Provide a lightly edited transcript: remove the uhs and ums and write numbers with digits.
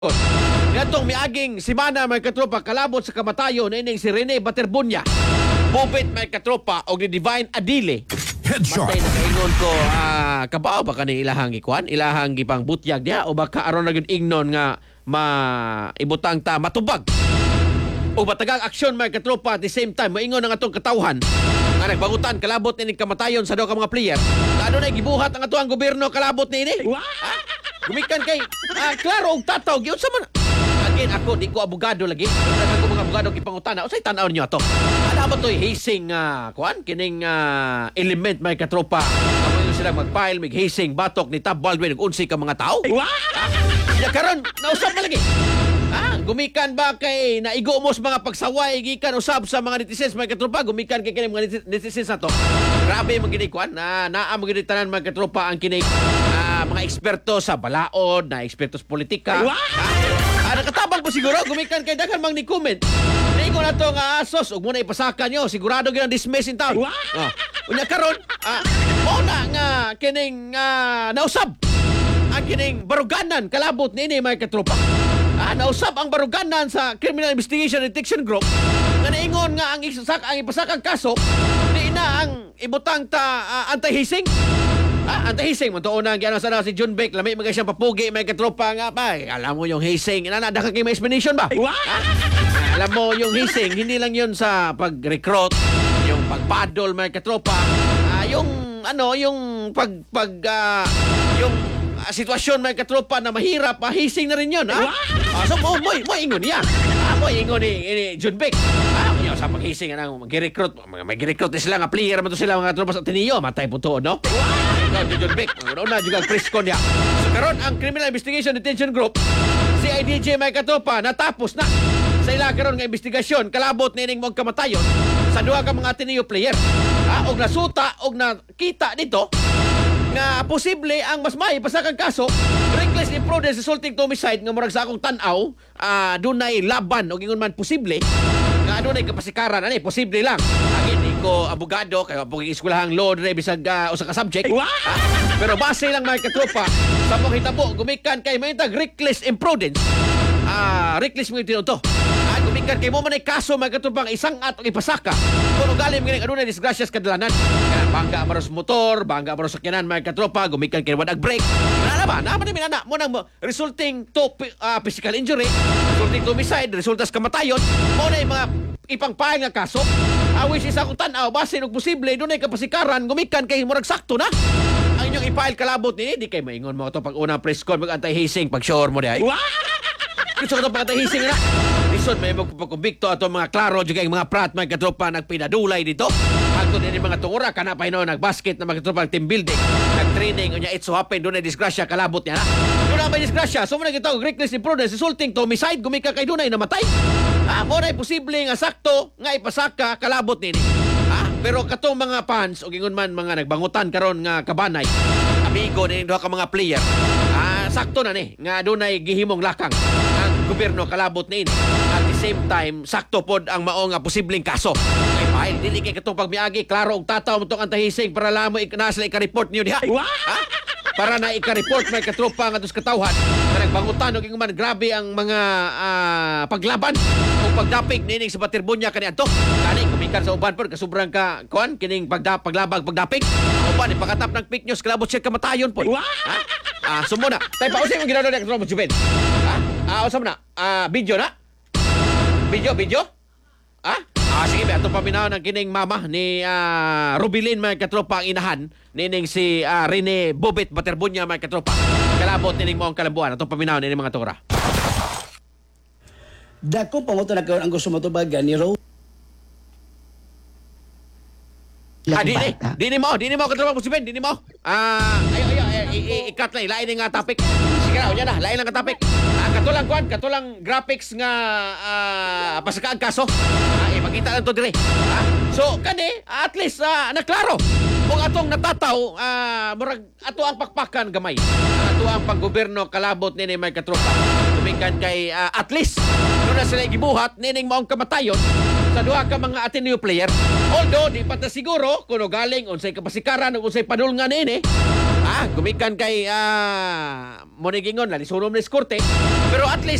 Ngatong miaging simana may katropa kalabot sa kamatayon ining si Rene Baterbunya. Bubit may katropa og ni Divine Adile. Headshot. Matay na kaingon ko kabao ba kani ilahang ikuan, ilahang gipang butyag diha o baka aron na gyud ingnon nga maibutang ta matubag. O batagang aksyon may katropa at the same time moingon ang atong katawhan nga nagbangutan kalabot ni kamatayon sa duha ka mga player. Ano na gibuhat ang atuang gobyerno kalabot ni ini? Gumikan kay klaro og tataw gyud sa man. Again ako di ko abogado lagi. Ako mga abogado gipangutana usay tan-aw niyo ato. Ana mo toy hazing kuan kining element may katropa. Amo sila mag-file mig hazing batok ni Tab Baldwin ug unsi ka mga tao. Ya karon nausab na lagi. Gumikan ba kay naigo mo sa mga pagsaway gikan usab sa mga netizens mga katropa, gumikan kay kini mga netizens nato. Grabe man gini kuan naa mo gini tanan mga katropa ang kini mga eksperto sa balaod, na eksperto sa politika. Nakatabang po siguro gumikan kay daghan mang ni comment. Niingon nato nga asos ug muna ipasaka nyo sigurado gyud ang dismiss in town. Unya karon mo na nga kining nausab ang kining baruganan kalabot niini mga katropa. Nausab ang baruganan sa Criminal Investigation Detection Group nga naingon nga ang ipasakang kaso di na ang ibutang ta anti-hazing. Anti-hazing man tuon ang giano sana si John Beck lami mga siyang papugi may katropa nga pa. Alam mo yung hazing inanada ka kay may explanation ba? Alam mo yung hazing hindi lang yun sa pag-recruit, yung pagpadol may katropa, yung yung sitwasyon may katropa na mahirap, hising na rin yun, so, mo ingon niya. Mo ingon ni John Beck. Sa pag-hising, mag-recruit. Mag-recruit sila nga player, man to sila mga tropa sa Ateneo. Matay po to, no? John Beck. Una juga presko niya. So, karon ang Criminal Investigation Detention Group, CIDJ may katropa, natapos na sa ila karon nga investigasyon, kalabot nining mong kamatayon sa duha ka mga Ateneo player. Og nasuta, og nakita dito, nga posible ang mas may pasakang kaso reckless imprudence resulting to homicide nga murag sa akong tan-aw dunay laban o ingon man posible nga dunay kapasikaran posible lang again di ko abogado kay pag eskwelahang law dre bisag usa ka subject pero base lang mga katropa sa mong hitabo gumikan kay mahitag reckless imprudence reckless mo ito gumikan kay mo man ay kaso mga katupang isang at ipasaka kung galing mga adunay disgrasyas kadalanan kaya bangga maros motor bangga maros sakyanan mga katropa gumikan kay wadag break naman minana mo nang resulting to physical injury resulting to homicide resultas kamatayon mo na yung mga ipangpahay nga kaso which is akong tanaw base nung posible dunay kapasikaran gumikan kay murag sakto na ang inyong i-file kalabot ni di kay maingon mo ito pag unang press con mag anti-hazing pag sure mo di ay gusto ko ito pag-anti-hazing na Lison, may magpakumbikto ato mga klaro juga yung mga prat, mga katropa nagpinadulay dito. Pagod din mga tungura, kanapa yun nagbasket na mga katropa team building, nag-training, unya it so happen, doon ay disgrasya, kalabot niya na. Doon na may disgrasya, so muna kita reckless imprudence, resulting to homicide, gumika kay doon ay namatay. Muna ay posible nga sakto, nga ipasaka, kalabot nini. Pero katong mga fans, o gingon man mga nagbangutan karon nga kabanay, amigo ni doha ka mga player, sakto na ni, nga doon ay gihimong lakang ang gobyerno kalabot ni ini. At the same time, sakto pod ang mao nga posibleng kaso. Kay file dili kay katong pagmiagi, klaro og tataw mo tong anti-hazing para lamo nasa ika-report niyo diha. Para na ika-report may katropa nga dos katawhan. Nga nagbangutan og man grabe ang mga paglaban o pagdapig nining sa Baterbunya kaniadto. Kani kumikan sa uban pod kasubrang ka kuan kining paglabag pagdapig. Uban ipakatap ng fake news kalabot siya kamatayon pod. Sumuna. Tay pa usay mo ginado ni katropa Juven. Usap na. Video na. Video? Sige ba, itong paminaw ng kining mama ni Rubilin mga katropa ang inahan nining si Rene Bobit Baterbunya mga katropa. Kalabot nining mo ang kalambuan. Itong paminaw nining mga tura. Dako pa mo ito ang gusto mo ito baga ni Ro. Dini mo katropa mo si Ben, dini mo. Ikat lang, lain nga topic. Sige na, unya na, lain lang ka topic. Katulang graphics nga pasaka ang kaso. Ipakita lang to dire. So, kani, at least, naklaro. Kung atong natataw, murag, ato ang pakpakan gamay. Ato ang panggoberno kalabot nini may katropa. Tumikan kay, at least, doon na sila gibuhat, nining maong kamatayon sa duha ka mga Ateneo player. Although, di pa ta siguro, kung galing, unsay kapasikaran, unsay padulngan nini, Gumikan kay Monigingon, lalisunom ni Skorte. Pero at least